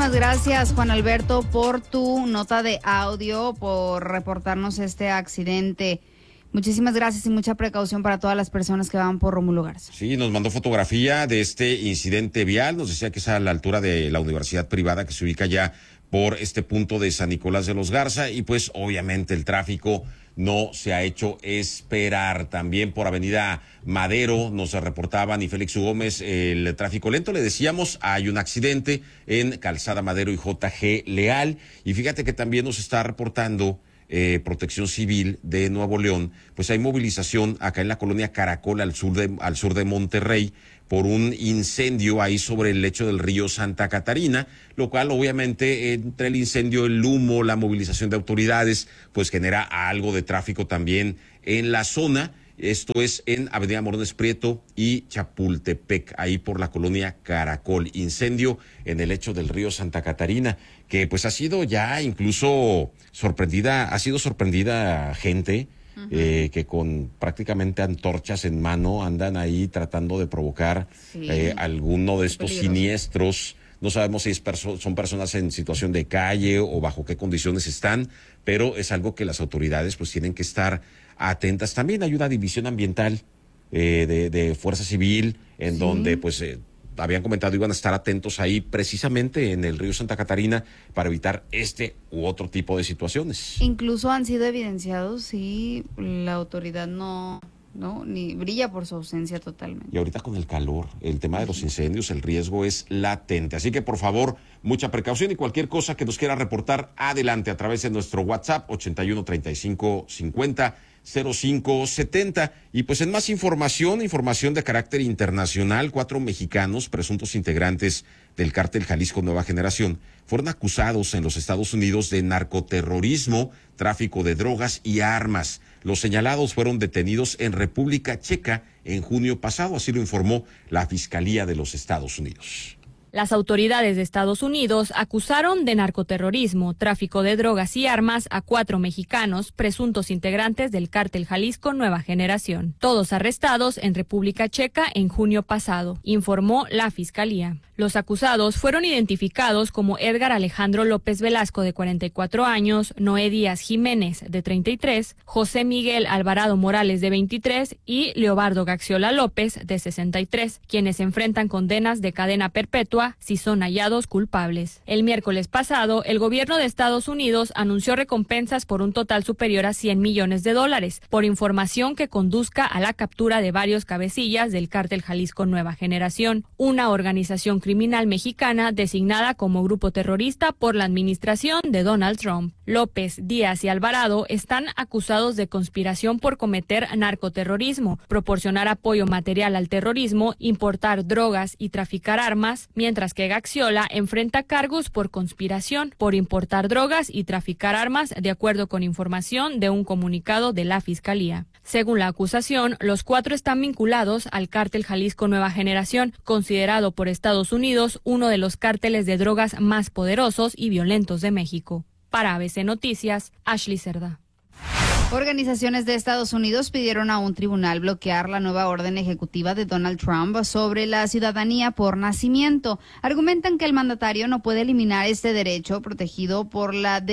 Muchísimas gracias, Juan Alberto, por tu nota de audio, por reportarnos este accidente. Muchísimas gracias y mucha precaución para todas las personas que van por Rómulo Garza. Sí, nos mandó fotografía de este incidente vial. Nos decía que es a la altura de la universidad privada que se ubica ya por este punto de San Nicolás de los Garza. Y pues obviamente el tráfico no se ha hecho esperar. También por Avenida Madero nos reportaban y Félix Gómez el tráfico lento. Le decíamos, hay un accidente en Calzada Madero y JG Leal. Y fíjate que también nos está reportando Protección Civil de Nuevo León, pues hay movilización acá en la colonia Caracol al sur de Monterrey por un incendio ahí sobre el lecho del río Santa Catarina, lo cual obviamente entre el incendio, el humo, la movilización de autoridades, pues genera algo de tráfico también en la zona. Esto es en Avenida Morones Prieto y Chapultepec, ahí por la colonia Caracol. Incendio en el lecho del río Santa Catarina, que pues ha sido ya incluso sorprendida gente que con prácticamente antorchas en mano andan ahí tratando de provocar alguno de estos siniestros. No sabemos si son personas en situación de calle o bajo qué condiciones están, pero es algo que las autoridades pues tienen que estar atentas. También hay una división ambiental de Fuerza Civil en donde pues habían comentado iban a estar atentos ahí precisamente en el río Santa Catarina para evitar este u otro tipo de situaciones. Incluso han sido evidenciados y la autoridad ni brilla por su ausencia totalmente. Y ahorita con el calor, el tema de los incendios, el riesgo es latente. Así que por favor, mucha precaución y cualquier cosa que nos quiera reportar, adelante a través de nuestro WhatsApp 81 35 50 05 70. Y pues en más información de carácter internacional, 4 mexicanos, presuntos integrantes del cártel Jalisco Nueva Generación, fueron acusados en los Estados Unidos de narcoterrorismo, tráfico de drogas y armas. Los señalados fueron detenidos en República Checa en junio pasado, así lo informó la Fiscalía de los Estados Unidos. Las autoridades de Estados Unidos acusaron de narcoterrorismo, tráfico de drogas y armas a 4 mexicanos, presuntos integrantes del cártel Jalisco Nueva Generación, todos arrestados en República Checa en junio pasado, informó la Fiscalía. Los acusados fueron identificados como Edgar Alejandro López Velasco, de 44 años, Noé Díaz Jiménez, de 33, José Miguel Alvarado Morales, de 23, y Leobardo Gaxiola López, de 63, quienes enfrentan condenas de cadena perpetua si son hallados culpables. El miércoles pasado, el gobierno de Estados Unidos anunció recompensas por un total superior a $100 millones por información que conduzca a la captura de varios cabecillas del cártel Jalisco Nueva Generación, una organización criminal mexicana designada como grupo terrorista por la administración de Donald Trump. López, Díaz y Alvarado están acusados de conspiración por cometer narcoterrorismo, proporcionar apoyo material al terrorismo, importar drogas y traficar armas, mientras que Gaxiola enfrenta cargos por conspiración, por importar drogas y traficar armas, de acuerdo con información de un comunicado de la Fiscalía. Según la acusación, los 4 están vinculados al cártel Jalisco Nueva Generación, considerado por Estados Unidos uno de los cárteles de drogas más poderosos y violentos de México. Para ABC Noticias, Ashley Cerda. Organizaciones de Estados Unidos pidieron a un tribunal bloquear la nueva orden ejecutiva de Donald Trump sobre la ciudadanía por nacimiento. Argumentan que el mandatario no puede eliminar este derecho protegido por la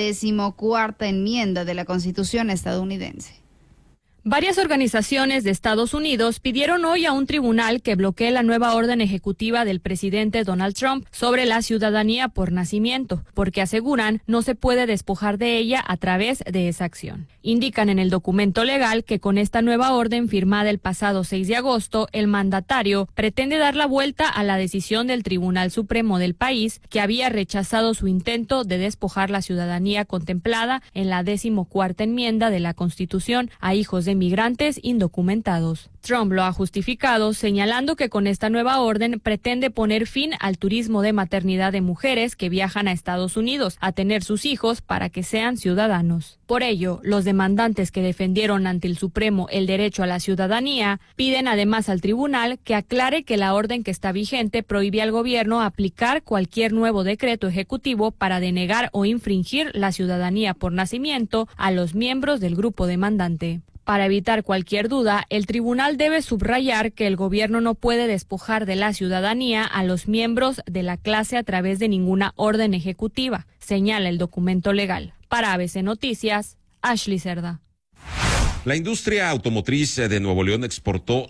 14ª enmienda de la Constitución estadounidense. Varias organizaciones de Estados Unidos pidieron hoy a un tribunal que bloquee la nueva orden ejecutiva del presidente Donald Trump sobre la ciudadanía por nacimiento, porque aseguran no se puede despojar de ella a través de esa acción. Indican en el documento legal que con esta nueva orden firmada el pasado 6 de agosto, el mandatario pretende dar la vuelta a la decisión del Tribunal Supremo del país, que había rechazado su intento de despojar la ciudadanía contemplada en la 14ª enmienda de la Constitución a hijos de migrantes indocumentados. Trump lo ha justificado señalando que con esta nueva orden pretende poner fin al turismo de maternidad de mujeres que viajan a Estados Unidos a tener sus hijos para que sean ciudadanos. Por ello, los demandantes que defendieron ante el Supremo el derecho a la ciudadanía piden además al tribunal que aclare que la orden que está vigente prohíbe al gobierno aplicar cualquier nuevo decreto ejecutivo para denegar o infringir la ciudadanía por nacimiento a los miembros del grupo demandante. Para evitar cualquier duda, el tribunal debe subrayar que el gobierno no puede despojar de la ciudadanía a los miembros de la clase a través de ninguna orden ejecutiva, señala el documento legal. Para ABC Noticias, Ashley Cerda. La industria automotriz de Nuevo León exportó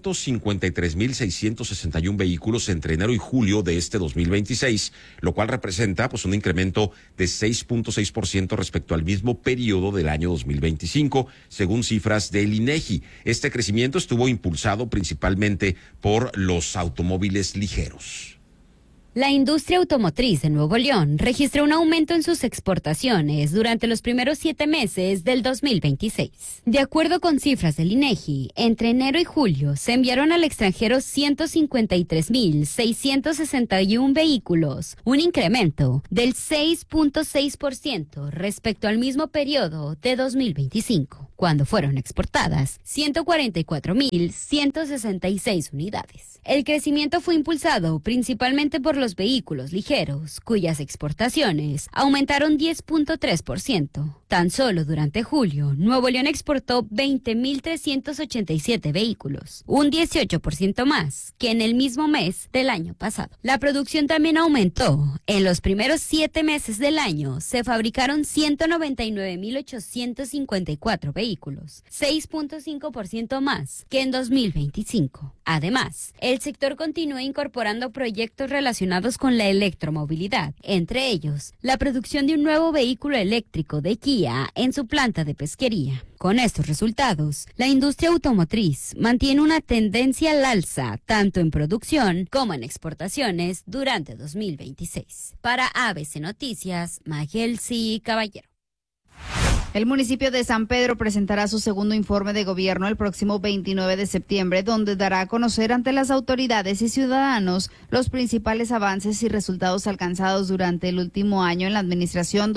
153,661 vehículos entre enero y julio de este 2026, lo cual representa un incremento de 6.6% respecto al mismo periodo del año 2025, según cifras del INEGI. Este crecimiento estuvo impulsado principalmente por los automóviles ligeros. La industria automotriz de Nuevo León registró un aumento en sus exportaciones durante los primeros 7 meses del 2026. De acuerdo con cifras del INEGI, entre enero y julio se enviaron al extranjero 153,661 vehículos, un incremento del 6.6% respecto al mismo periodo de 2025, cuando fueron exportadas 144,166 unidades. El crecimiento fue impulsado principalmente por los vehículos ligeros, cuyas exportaciones aumentaron 10.3%. Tan solo durante julio, Nuevo León exportó 20,387 vehículos, un 18% más que en el mismo mes del año pasado. La producción también aumentó. En los primeros 7 meses del año se fabricaron 199,854 vehículos, 6.5% más que en 2025. Además, el sector continúa incorporando proyectos relacionados con la electromovilidad, entre ellos la producción de un nuevo vehículo eléctrico de Kia en su planta de pesquería. Con estos resultados, la industria automotriz mantiene una tendencia al alza tanto en producción como en exportaciones durante 2026. Para ABC Noticias, Magelsi Caballero. El municipio de San Pedro presentará su segundo informe de gobierno el próximo 29 de septiembre, donde dará a conocer ante las autoridades y ciudadanos los principales avances y resultados alcanzados durante el último año en la administración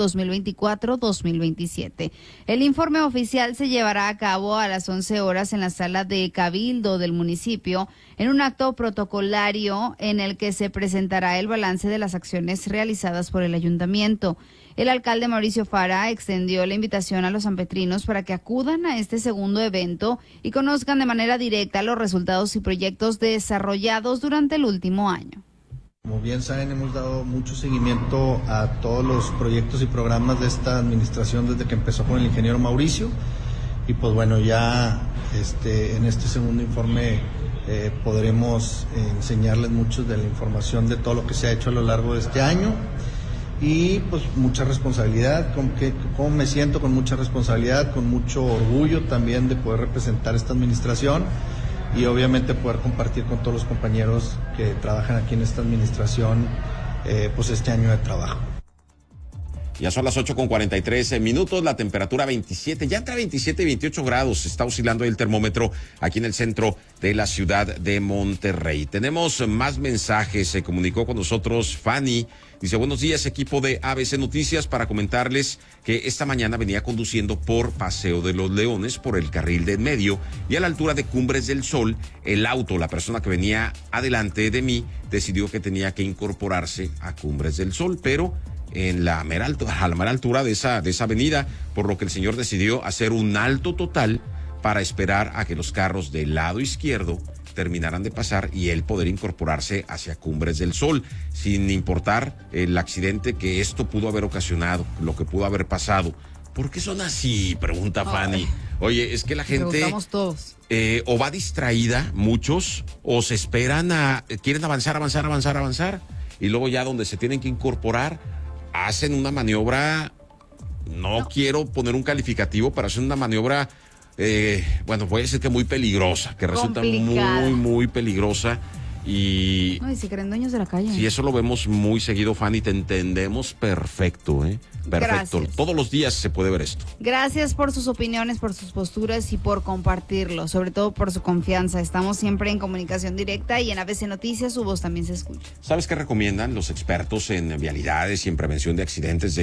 2024-2027. El informe oficial se llevará a cabo a las 11 horas en la sala de Cabildo del municipio, en un acto protocolario en el que se presentará el balance de las acciones realizadas por el ayuntamiento. El alcalde Mauricio Fara extendió la invitación a los sanpetrinos para que acudan a este segundo evento y conozcan de manera directa los resultados y proyectos desarrollados durante el último año. Como bien saben, hemos dado mucho seguimiento a todos los proyectos y programas de esta administración desde que empezó con el ingeniero Mauricio y pues bueno, ya en este segundo informe podremos enseñarles mucho de la información de todo lo que se ha hecho a lo largo de este año. Y pues mucha responsabilidad, como me siento con mucha responsabilidad, con mucho orgullo también de poder representar esta administración y obviamente poder compartir con todos los compañeros que trabajan aquí en esta administración pues este año de trabajo. Ya son las 8:43 la temperatura 27, ya entre 27 y 28 grados, está oscilando el termómetro aquí en el centro de la ciudad de Monterrey. Tenemos más mensajes, se comunicó con nosotros Fanny, dice: buenos días equipo de ABC Noticias, para comentarles que esta mañana venía conduciendo por Paseo de los Leones por el carril de en medio y a la altura de Cumbres del Sol, el auto, la persona que venía adelante de mí, decidió que tenía que incorporarse a Cumbres del Sol, pero en a la mera altura de esa avenida, por lo que el señor decidió hacer un alto total para esperar a que los carros del lado izquierdo terminaran de pasar y él poder incorporarse hacia Cumbres del Sol, sin importar el accidente que esto pudo haber ocasionado, lo que pudo haber pasado. ¿Por qué son así?, pregunta Fanny. Oye, es que la gente preguntamos todos. O va distraída, muchos, o se esperan quieren avanzar, y luego ya donde se tienen que incorporar, hacen una maniobra, no quiero poner un calificativo, pero hacen una maniobra, voy a decir que muy peligrosa, que resulta complicada, muy peligrosa. Y no, y si creen dueños de la calle. Sí, eso lo vemos muy seguido, Fanny, te entendemos perfecto, Perfecto. Gracias. Todos los días se puede ver esto. Gracias por sus opiniones, por sus posturas y por compartirlo, sobre todo por su confianza. Estamos siempre en comunicación directa y en ABC Noticias su voz también se escucha. ¿Sabes qué recomiendan los expertos en vialidades y en prevención de accidentes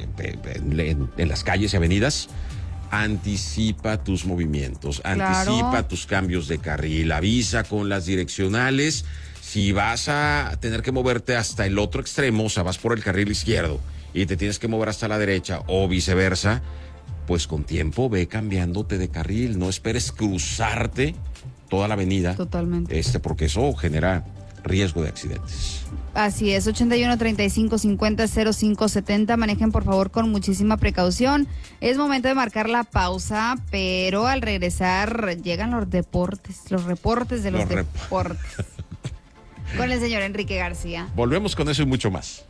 en las calles y avenidas? Anticipa tus movimientos, anticipa tus cambios de carril, avisa con las direccionales. Si vas a tener que moverte hasta el otro extremo, o sea, vas por el carril izquierdo y te tienes que mover hasta la derecha o viceversa, pues con tiempo ve cambiándote de carril, no esperes cruzarte toda la avenida. Totalmente. Porque eso genera riesgo de accidentes. Así es, 81 35 50 05 70. Manejen por favor con muchísima precaución. Es momento de marcar la pausa, pero al regresar llegan los reportes de los deportes. Con el señor Enrique García. Volvemos con eso y mucho más.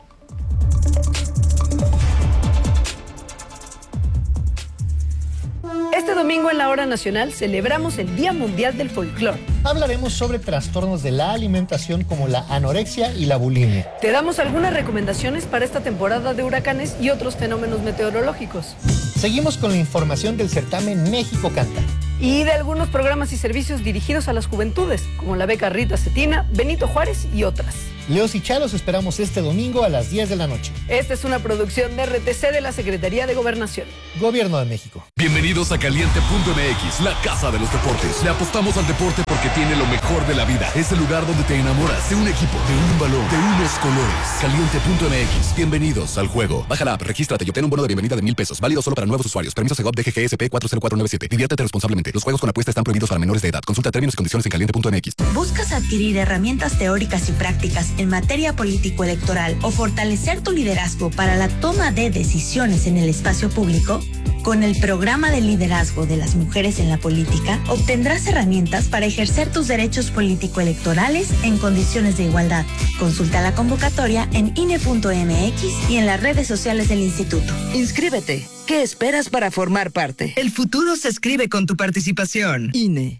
Este domingo en la Hora Nacional celebramos el Día Mundial del Folclor. Hablaremos sobre trastornos de la alimentación como la anorexia y la bulimia. Te damos algunas recomendaciones para esta temporada de huracanes y otros fenómenos meteorológicos. Seguimos con la información del certamen México Canta. Y de algunos programas y servicios dirigidos a las juventudes, como la beca Rita Cetina, Benito Juárez y otras. Leos y Chalos esperamos este domingo a las 10 de la noche. Esta es una producción de RTC de la Secretaría de Gobernación. Gobierno de México. Bienvenidos a Caliente.mx, la casa de los deportes. Le apostamos al deporte porque tiene lo mejor de la vida. Es el lugar donde te enamoras de un equipo, de un balón, de unos colores. Caliente.mx. Bienvenidos al juego. Baja la app, regístrate y obtén un bono de bienvenida de $1,000. Válido solo para nuevos usuarios. Permiso Segov DGGSP 40497. Diviértete responsablemente. Los juegos con apuesta están prohibidos para menores de edad. Consulta términos y condiciones en Caliente.mx. ¿Buscas adquirir herramientas teóricas y prácticas en materia político-electoral o fortalecer tu liderazgo para la toma de decisiones en el espacio público? Con el programa de liderazgo de las mujeres en la política, obtendrás herramientas para ejercer tus derechos político-electorales en condiciones de igualdad. Consulta la convocatoria en INE.mx y en las redes sociales del instituto. Inscríbete. ¿Qué esperas para formar parte? El futuro se escribe con tu participación. INE.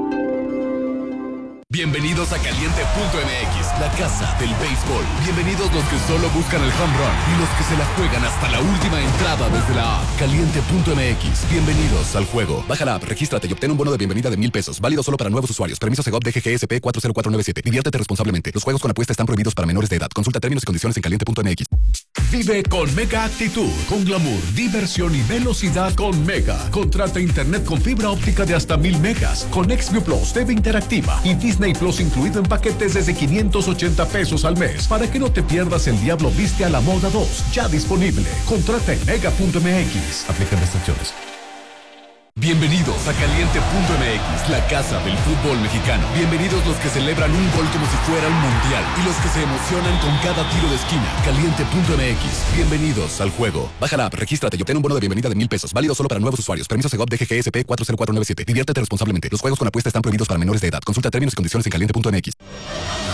Bienvenidos a Caliente.mx, la casa del béisbol. Bienvenidos los que solo buscan el home run y los que se la juegan hasta la última entrada desde la app. Caliente.mx. Bienvenidos al juego. Baja la app, regístrate y obtén un bono de bienvenida de $1,000. Válido solo para nuevos usuarios. Permiso Segov DGGSP 40497. Diviértete responsablemente. Los juegos con apuesta están prohibidos para menores de edad. Consulta términos y condiciones en Caliente.mx. Vive con Mega Actitud, con glamour, diversión y velocidad con Mega. Contrata internet con fibra óptica de hasta 1000 megas, con XView Plus, TV interactiva y Disney Plus incluido en paquetes desde $580 al mes, para que no te pierdas El Diablo Viste a la Moda 2, ya disponible. Contrata en Mega.mx. Aplican restricciones. Bienvenidos a Caliente.mx, la casa del fútbol mexicano. Bienvenidos los que celebran un gol como si fuera un mundial y los que se emocionan con cada tiro de esquina. Caliente.mx. Bienvenidos al juego. Baja la app, regístrate y obtén un bono de bienvenida de $1,000. Válido solo para nuevos usuarios. Permiso Segov DGGSP 40497. Diviértete responsablemente. Los juegos con apuesta están prohibidos para menores de edad. Consulta términos y condiciones en Caliente.mx.